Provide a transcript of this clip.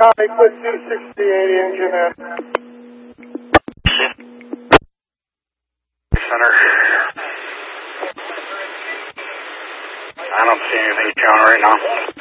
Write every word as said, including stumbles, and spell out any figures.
Copy, put two sixty-eight engine in. Center. I don't see anything showing right now.